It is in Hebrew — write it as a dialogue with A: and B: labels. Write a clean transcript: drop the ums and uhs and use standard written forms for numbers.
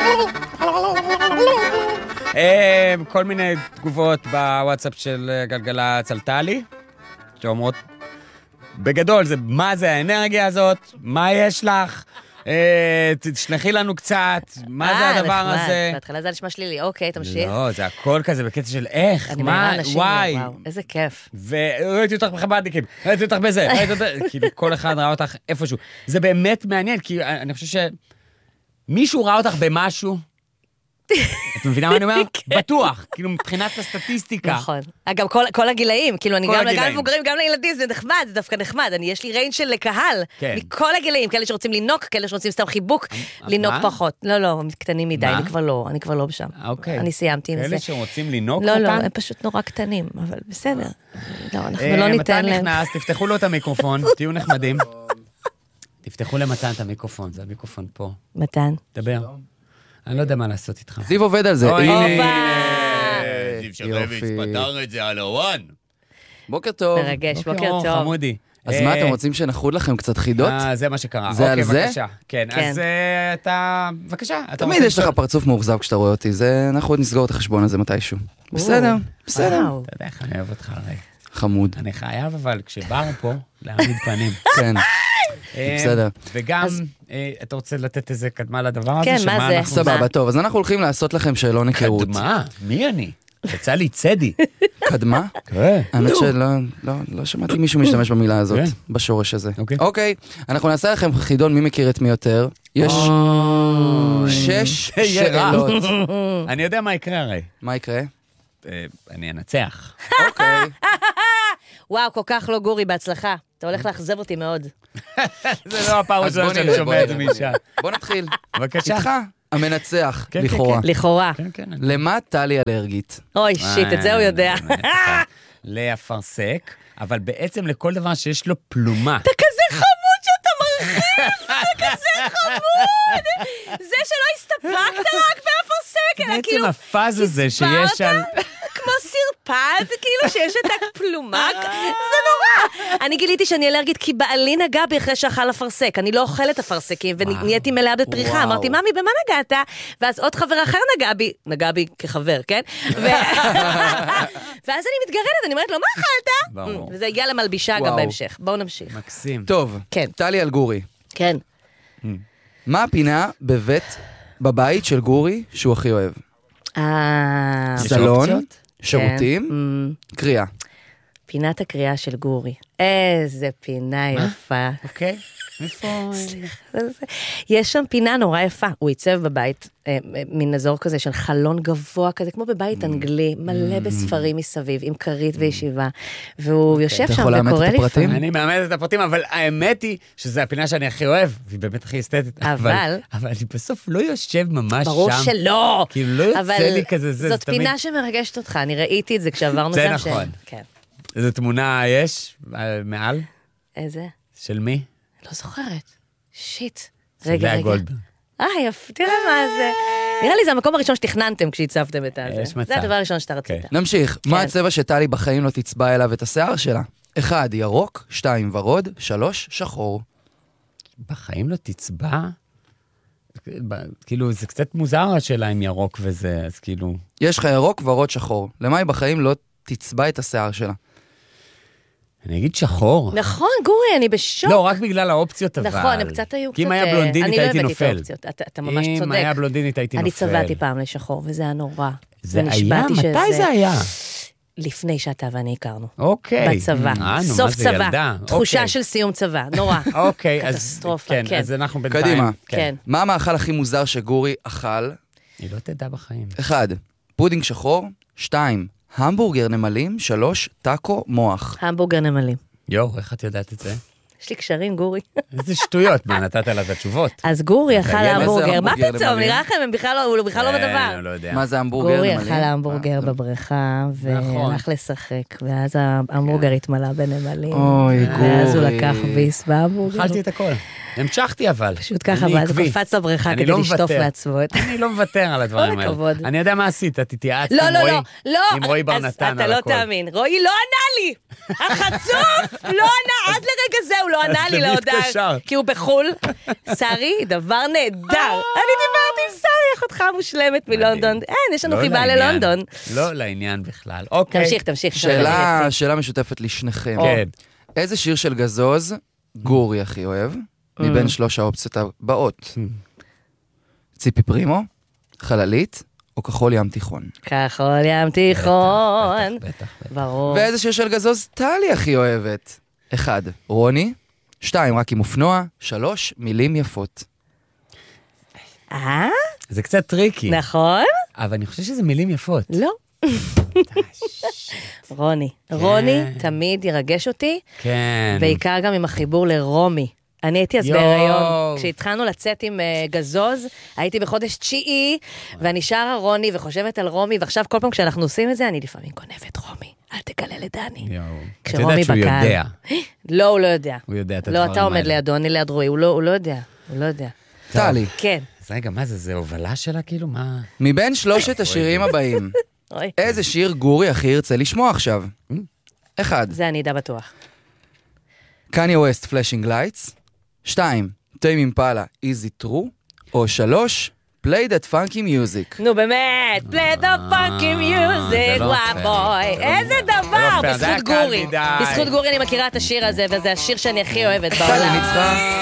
A: כל מיני תגובות בוואטסאפ של גלגלצ על טלי, שאומרות, בגדול, מה זה האנרגיה הזאת? מה יש לך? תשלחי לנו קצת, מה זה הדבר הזה?
B: בהתחלה זה נשמע שלילי, אוקיי, תמשיך.
A: לא, זה הכל כזה בקטע של איך, מה, וואי.
B: איזה כיף.
A: וראיתי אותך בחב"דניקים, ראיתי אותך בזה, כאילו כל אחד ראה אותך איפשהו. זה באמת מעניין, כי אני חושב שמישהו ראה אותך במשהו, את מבינה מה אני אומר? בטוח, כאילו מבחינת הסטטיסטיקה.
B: נכון. אגב, כל הגילאים, כאילו אני גם מבוגרים, גם לילדים, זה נחמד, זה דווקא נחמד. יש לי ריינג' של לקהל, מכל הגילאים, כאלה שרוצים לינוק, כאלה שרוצים סתם חיבוק, לינוק פחות. לא, קטנים מדי, אני כבר לא בשם. אני סיימתי עם זה.
A: כאלה שרוצים לינוק
B: אותם?
A: לא,
B: הם פשוט נורא קטנים, אבל בסדר. לא, אנחנו לא ניתן להם.
A: מתן נכנס, תפתחו לו את המיקרופון, תהיו נחמדים. תפתחו למתן את המיקרופון, זה המיקרופון פה.
B: מתן.
A: דבר. אני לא יודע מה לעשות איתך.
C: זיו עובד על זה.
A: זיו שרביץ פתר את זה על הוואן.
C: בוקר טוב.
B: מרגש, בוקר טוב.
A: חמודי.
C: אז מה, אתם רוצים שנחוד לכם קצת חידות?
A: זה מה שקרה.
C: זה על זה?
A: בבקשה. כן, אז אתה, בבקשה.
C: תמיד יש לך פרצוף מאוכזב כשאתה רואה אותי, אנחנו עוד נסגור את החשבון הזה מתישהו. בסדר.
A: אתה יודע איך אני אוהב אותך הרי.
C: חמוד.
A: אני חייב, אבל כשבאנו פה, להעמיד פנים.
C: כן. בסדר.
A: וגם, אתה רוצה לתת איזה קדמה לדבר הזה?
B: כן, מה זה?
C: סבבה, טוב, אז אנחנו הולכים לעשות לכם שאלון היכרות.
A: קדמה? מי אני? יצא לי צדי.
C: קדמה?
A: כן.
C: האמת שלא שמעתי מישהו משתמש במילה הזאת, בשורש הזה. אוקיי, אנחנו נעשה לכם חידון מי מכיר את מי יותר. יש 6 שאלות.
A: אני יודע מה יקרה הרי.
C: מה יקרה?
A: אני אנצח.
C: אוקיי.
B: וואו, כל כך לא גורי, בהצלחה. אתה הולך לאכזב אותי מאוד.
A: זה לא הפעם ראשונה שאני שומע את זה מאישה.
C: בוא נתחיל.
A: בבקשה.
C: איתך, המנצח, לכאורה.
B: לכאורה.
C: למה טלי אלרגית?
B: אוי, שיט, את זה הוא יודע.
A: להפרסק, אבל בעצם לכל דבר שיש לו פלומה.
B: אתה כזה חמוד שאתה מרחיב, אתה כזה חמוד. זה שלא הסתפקת רק בהפרסק, אלא כאילו...
A: בעצם הפאז הזה שיש על...
B: כמו סרפד, כאילו שיש את הפלומה, זה נורא. אני גיליתי שאני אלרגית כי בעלי נגע בי אחרי שאכל אפרסק, אני לא אוכלת אפרסקים, ונהייתי מלאה בפריחה, אמרתי, ממי, במה נגעת? ואז עוד חבר אחר נגע בי כחבר, כן? ואז אני מתגרדת, אני אומרת לו, מה אכלת? וזה הגיע למלבישה גם בהמשך, בואו נמשיך.
A: מקסים.
C: טוב, טלי על גורי.
B: כן.
C: מה הפינה בבית של גורי שהוא הכי אוהב? סלון, שירותים, קריאה.
B: פינת הקריאה של גורי. איזה פינה יפה.
A: אוקיי. איפה?
B: יש שם פינה נורא יפה. הוא ייצב בבית, מין אזור כזה של חלון גבוה כזה, כמו בבית אנגלי, מלא בספרים מסביב, עם כרית וישיבה. והוא יושב שם וקורא לי.
A: אני מאמד את הפרטים, אבל האמת היא שזו הפינה שאני הכי אוהב, והיא באמת הכי אסתטית. אבל אני בסוף לא יושב ממש שם.
B: ברור שלא.
A: כאילו לא יוצא לי כזה.
B: זאת פינה שמרגשת אותך, אני ראיתי את זה כשעברנו שם.
A: זה נכון. איזו תמונה יש מעל?
B: איזה?
A: של מי?
B: לא זוכרת. שיט.
A: רגע.
B: יפה, תראה מה זה. נראה לי זה המקום הראשון שתכננתם כשהצבתם את זה. זה הדבר הראשון שאתה רצית.
C: נמשיך. מה הצבע שטלי בחיים לא תצבע אליו את השיער שלה? 1, ירוק, 2, ורוד, 3, שחור.
A: בחיים לא תצבע? כאילו, זה קצת מוזר השאלה עם ירוק וזה, אז כאילו...
C: יש לך ירוק, ורוד, שחור. למה היא בחיים לא תצבע את השיער שלה?
A: אני אגיד שחור.
B: נכון, גורי, אני בשוק.
A: לא, רק בגלל האופציות, אבל.
B: נכון, הם קצת היו קצת...
A: כי אם היה בלונדינית הייתי נופל.
B: אתה ממש צודק.
A: אם היה בלונדינית הייתי נופל.
B: אני צבעתי פעם לשחור, וזה היה נורא.
A: זה היה? מתי זה היה?
B: לפני שאתה ואני הכרנו.
A: אוקיי.
B: בצבא. סוף צבא. תחושה של סיום צבא. נורא.
A: אוקיי,
B: קטסטרופה.
A: כן, אז אנחנו בינתיים.
C: קדימה.
B: כן.
C: מה המאכל הכי מוזר שגורי אכל?
A: היא לא תדע בחיים.
C: 1, פודינג שחור. 2, המבורגר נמלים. 3, טאקו מוח.
B: המבורגר נמלים.
A: איך את יודעת את זה?
B: יש לי קשרים, גורי.
A: איזה שטויות, מה, נתת לה את התשובות?
B: אז גורי אכל המבורגר. מה פתאום? נראה לכם, הוא בכלל לא בדבר.
A: לא יודע.
C: מה זה המבורגר
B: גורי
C: נמלים?
B: אכל המבורגר בבריכה, והלך לשחק, ואז המבורגר התמלא בנמלים.
C: אוי, גורי.
B: ואז הוא לקח ביס בהמבורגר.
A: אכלתי את הכל. המשכתי אבל.
B: פשוט ככה, ואז הוא קפץ לבריכה כדי לשטוף לעצמו.
A: אני לא מוותר על הדברים האלה. אני יודע מה עשית, תתייעצת עם רועי בר נתן על הכל.
B: אתה לא תאמין, רועי לא ענה לי. החצוף לא ענה, עד לרגע זה הוא לא ענה לי להודעה. כי הוא בחול. שרי, דבר נהדר. אני דיברתי עם שרי, אחותך משפחה מושלמת מלונדון. אין, יש לנו חיבה ללונדון.
A: לא לעניין בכלל. אוקיי.
B: תמשיך.
C: שאלה משותפת לשניכם.
A: כן.
C: איזה שיר של גזוז גורי הכי אוהב, מבין 3 האופציות הבאות? ציפי פרימו, חללית, או כחול ים תיכון?
B: כחול ים תיכון.
A: בטח.
B: ברור.
C: ואיזה שיר של גזוז טלי הכי אוהבת? 1. רוני, 2. רק עם אופנוע, 3. מילים יפות.
A: זה קצת טריקי.
B: נכון?
A: אבל אני חושב שזה מילים יפות.
B: לא. רוני תמיד ירגש אותי.
A: כן.
B: בעיקר גם עם החיבור לרומי. אני הייתי אז בהיריון, כשהתחלנו לצאת עם גזוז, הייתי בחודש 9, ואני שרה רוני וחושבת על רומי, ועכשיו כל פעם כשאנחנו עושים את זה, אני לפעמים גונבת רומי, אל תגלה לדני.
A: אתה יודעת שהוא יודע.
B: לא, הוא לא יודע.
A: הוא יודע את הדברים האלה.
B: לא, אתה עומד לידו, אני ליד רועי, הוא לא יודע. הוא לא יודע.
C: טלי.
B: כן.
A: אז רגע, מה זה הובלה שלה כאילו? מה?
C: מבין 3 השירים הבאים, איזה שיר גורי הכי ירצה לשמוע עכשיו? 1.
B: זה אני אדע בטוח.
C: קניה ווסט, פלאשינג לייטס. 2. טיים אימפלה, איזי טרו. או 3. play that funky music.
B: נו באמת, play the funky music, וואבוי. איזה דבר, בזכות גורי. בזכות גורי אני מכירה את השיר הזה, וזה השיר שאני הכי אוהבת בעולם.
C: טלי ניצחה.